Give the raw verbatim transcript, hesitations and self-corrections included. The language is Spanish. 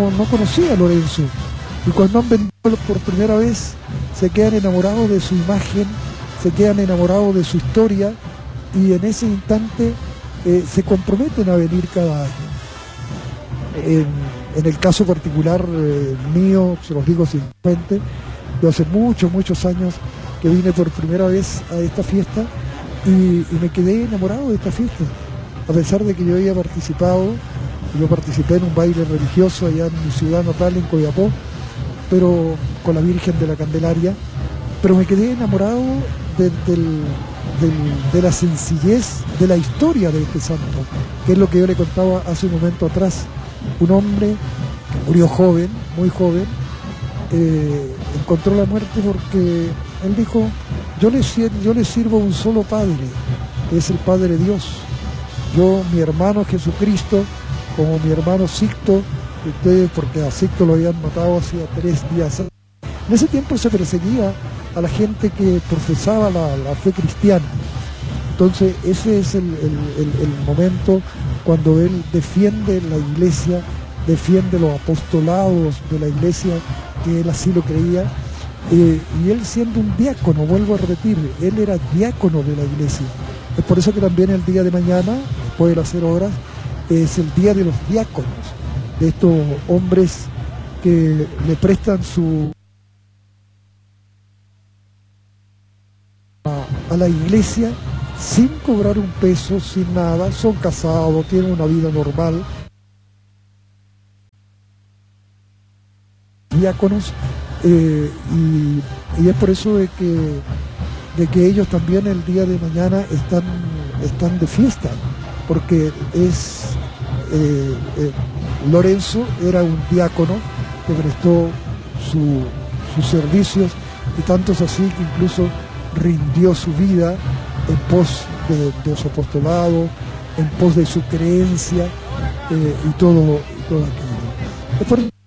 no, no conocía a Lorenzo. Y cuando han venido por primera vez, se quedan enamorados de su imagen, se quedan enamorados de su historia, y en ese instante eh, se comprometen a venir cada año. En, en el caso particular eh, mío, se los digo sinceramente, yo hace muchos, muchos años que vine por primera vez a esta fiesta y, y me quedé enamorado de esta fiesta, a pesar de que yo había participado, yo participé en un baile religioso allá en mi ciudad natal, en Copiapó, pero con la Virgen de la Candelaria, pero me quedé enamorado de, del, del, de la sencillez de la historia de este santo, que es lo que yo le contaba hace un momento atrás. Un hombre que murió joven, muy joven, eh, encontró la muerte porque él dijo, yo le, yo le sirvo a un solo Padre, es el Padre Dios. Yo, mi hermano Jesucristo, como mi hermano Sixto, ustedes, porque a Sixto lo habían matado hacía tres días. En ese tiempo se perseguía a la gente que profesaba la, la fe cristiana. Entonces ese es el, el, el, el momento cuando él defiende la iglesia, defiende los apostolados de la iglesia, que él así lo creía, eh, y él siendo un diácono, vuelvo a repetir, él era diácono de la iglesia. Es por eso que también el día de mañana, después de las cero horas, es el día de los diáconos, de estos hombres que le prestan su a, a la iglesia sin cobrar un peso, sin nada, son casados, tienen una vida normal, diáconos, eh, y, y es por eso de que, de que ellos también el día de mañana están, están de fiesta, porque es eh, eh, Lorenzo era un diácono que prestó su, sus servicios, y tanto es así que incluso rindió su vida en pos de, de su apostolado, en pos de su creencia, eh, y todo, y todo aquello. Es por